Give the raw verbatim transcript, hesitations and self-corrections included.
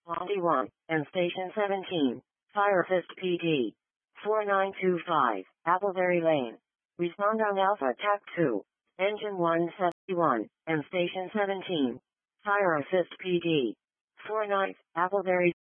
Bondi one, and Station seventeen, Firefist P D. four nine two five, Appleberry Lane. Respond on Alpha T A C two, Engine one seventy-one, and Station seventeen, Fire Assist P D. four nine, Appleberry.